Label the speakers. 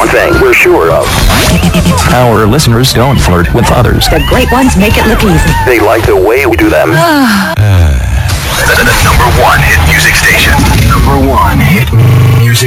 Speaker 1: one thing we're sure of.
Speaker 2: Our listeners don't flirt with others.
Speaker 3: The great ones make it look easy.
Speaker 1: They like the way we do them.
Speaker 4: The number one hit music station. Number one hit music